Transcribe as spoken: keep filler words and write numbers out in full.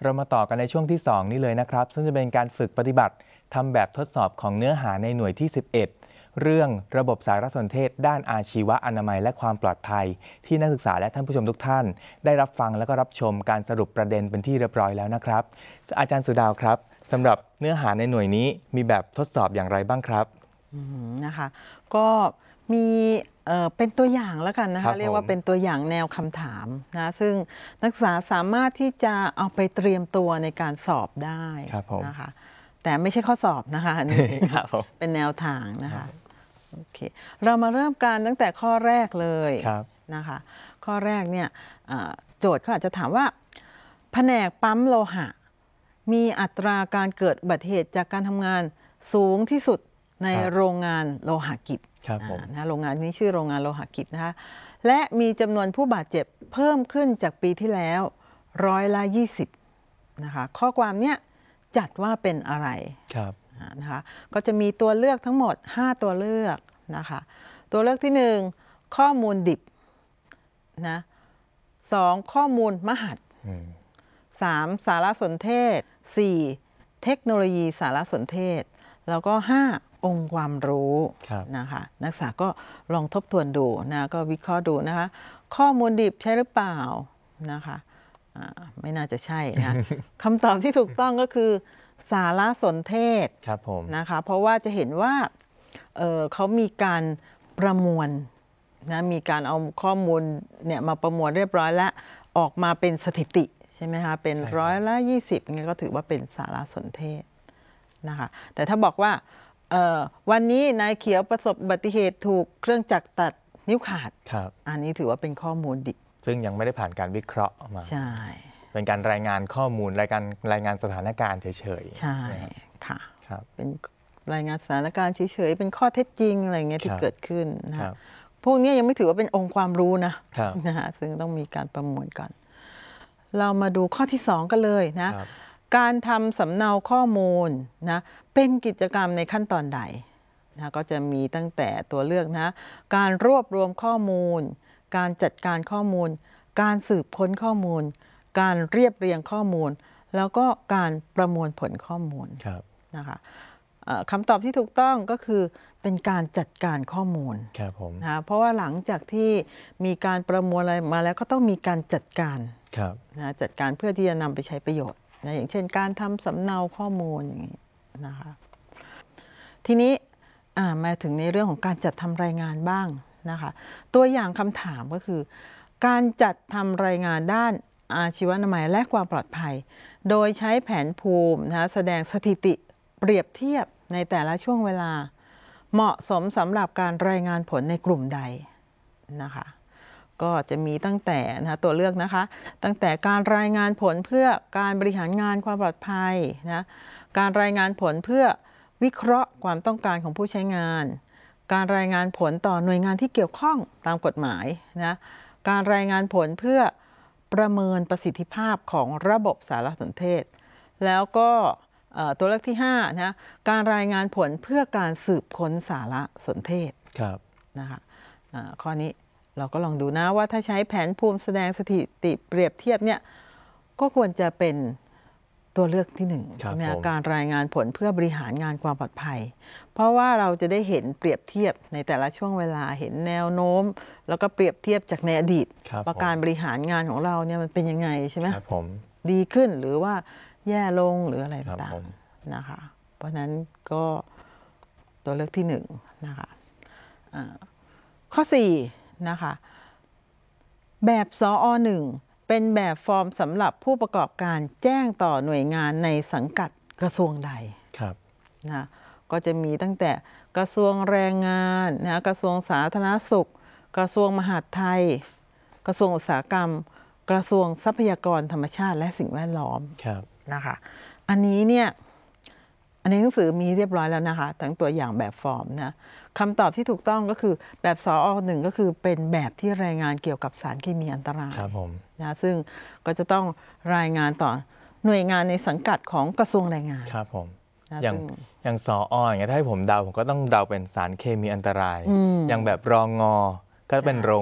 เรามาต่อกันในช่วงที่สองนี้เลยนะครับซึ่งจะเป็นการฝึกปฏิบัติทำแบบทดสอบของเนื้อหาในหน่วยที่สิบเอ็ดเรื่องระบบสารสนเทศด้านอาชีวะอนามัยและความปลอดภัยที่นักศึกษาและท่านผู้ชมทุกท่านได้รับฟังและก็รับชมการสรุปประเด็นเป็นที่เรียบร้อยแล้วนะครับอาจารย์สุดาวครับสำหรับเนื้อหาในหน่วยนี้มีแบบทดสอบอย่างไรบ้างครับนะคะก็มีเอ่อเป็นตัวอย่างแล้วกันนะคะเรียกว่าเป็นตัวอย่างแนวคำถามนะซึ่งนักศึกษาสามารถที่จะเอาไปเตรียมตัวในการสอบได้นะคะแต่ไม่ใช่ข้อสอบนะคะอันนี้เป็นแนวทางนะคะโอเคเรามาเริ่มกันตั้งแต่ข้อแรกเลยนะคะข้อแรกเนี่ยโจทย์เขาอาจจะถามว่าแผนกปั๊มโลหะมีอัตราการเกิดอุบัติเหตุจากการทำงานสูงที่สุดในโรงงานโลหะกิจนะโรงงานนี้ชื่อโรงงานโลหะกิจนะคะและมีจำนวนผู้บาดเจ็บเพิ่มขึ้นจากปีที่แล้วร้อยละยี่สิบนะคะข้อความเนี้ยจัดว่าเป็นอะไรนะคะก็จะมีตัวเลือกทั้งหมดห้าตัวเลือกนะคะตัวเลือกที่หนึ่งข้อมูลดิบนะสองข้อมูลมหัศสามสารสนเทศสี่เทคโนโลยีสารสนเทศแล้วก็ห้าองค์ความรู้นะคะนักศึกษาก็ลองทบทวนดูนะก็วิเคราะห์ดูนะคะข้อมูลดิบใช่หรือเปล่านะคะไม่น่าจะใช่นะ คำตอบที่ถูกต้องก็คือสารสนเทศนะคะเพราะว่าจะเห็นว่า เอ่อ เขามีการประมวลนะมีการเอาข้อมูลเนี่ยมาประมวลเรียบร้อยแล้วออกมาเป็นสถิติใช่ไหมคะเป็นร้อยละยี่สิบงั้นก็ถือว่าเป็นสารสนเทศนะคะแต่ถ้าบอกว่าวันนี้นายเขียวประสบอุบัติเหตุถูกเครื่องจักรตัดนิ้วขาดอันนี้ถือว่าเป็นข้อมูลดิบซึ่งยังไม่ได้ผ่านการวิเคราะห์มาใช่เป็นการรายงานข้อมูลรายการรายงานสถานการณ์เฉยๆใช่ค่ะเป็นรายงานสถานการณ์เฉยๆเป็นข้อเท็จจริงอะไรเงี้ยที่เกิดขึ้นนะพวกนี้ยังไม่ถือว่าเป็นองค์ความรู้นะนะคะซึ่งต้องมีการประมวลก่อนเรามาดูข้อที่สองกันเลยนะการทำสำเนาข้อมูลนะเป็นกิจกรรมในขั้นตอนใดนะก็จะมีตั้งแต่ตัวเลือกนะการรวบรวมข้อมูลการจัดการข้อมูลการสืบค้นข้อมูลการเรียบเรียงข้อมูลแล้วก็การประมวลผลข้อมูลนะคะคำตอบที่ถูกต้องก็คือเป็นการจัดการข้อมูลนะเพราะว่าหลังจากที่มีการประมวลอะไรมาแล้วก็ต้องมีการจัดการนะจัดการเพื่อที่จะนำไปใช้ประโยชน์นะอย่างเช่นการทำสำเนาข้อมูลอย่างนี้นะคะทีนี้มาถึงในเรื่องของการจัดทำรายงานบ้างนะคะตัวอย่างคำถามก็คือการจัดทำรายงานด้านอาชีวะอนามัยและความปลอดภัยโดยใช้แผนภูมินะแสดงสถิติเปรียบเทียบในแต่ละช่วงเวลาเหมาะสมสำหรับการรายงานผลในกลุ่มใดนะคะก็จะมีตั้งแต่นะตัวเลือกนะคะตั้งแต่การรายงานผลเพื่อการบริหารงานความปลอดภัยนะการรายงานผลเพื่อวิเคราะห์ความต้องการของผู้ใช้งานการรายงานผลต่อหน่วยงานที่เกี่ยวข้องตามกฎหมายนะการรายงานผลเพื่อประเมินประสิทธิภาพของระบบสารสนเทศแล้วก็ตัวเลือกที่ห้านะการรายงานผลเพื่อการสืบค้นสารสนเทศนะคะข้อนี้เราก็ลองดูนะว่าถ้าใช้แผนภูมิแสดงสถิติเปรียบเทียบเนี่ยก็ควรจะเป็นตัวเลือกที่หนึ่งใช่ไหมการรายงานผลเพื่อบริหารงานความปลอดภัยเพราะว่าเราจะได้เห็นเปรียบเทียบในแต่ละช่วงเวลาเห็นแนวโน้มแล้วก็เปรียบเทียบจากในอดีตว่าการบริหารงานของเราเนี่ยมันเป็นยังไงใช่ไหมดีขึ้นหรือว่าแย่ลงหรืออะไรต่างๆนะคะเพราะฉะนั้นก็ตัวเลือกที่หนึ่งนะคะข้อสี่นะคะแบบสอ หนึ่งเป็นแบบฟอร์มสำหรับผู้ประกอบการแจ้งต่อหน่วยงานในสังกัดกระทรวงใดนะก็จะมีตั้งแต่กระทรวงแรงงานนะกระทรวงสาธารณสุขกระทรวงมหาดไทยกระทรวงอุตสาหกรรมกระทรวงทรัพยากรธรรมชาติและสิ่งแวดล้อมนะคะอันนี้เนี่ยอันนี้หนังสือมีเรียบร้อยแล้วนะคะทั้งตัวอย่างแบบฟอร์มนะคำตอบที่ถูกต้องก็คือแบบสอ หนึ่งก็คือเป็นแบบที่รายงานเกี่ยวกับสารเคมีอันตรายนะซึ่งก็จะต้องรายงานต่อหน่วยงานในสังกัดของกระทรวงแรงงานครับผมอย่างอย่างสออย่างเงี้ยถ้าให้ผมเดาผมก็ต้องเดาเป็นสารเคมีอันตรายอย่างแบบรองงอก็เป็นโรง